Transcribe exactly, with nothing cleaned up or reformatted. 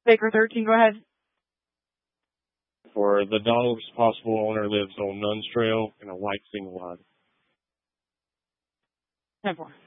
Baker thirteen, go ahead. For the dog's possible owner lives on Nuns Trail in a white single wide. ten four.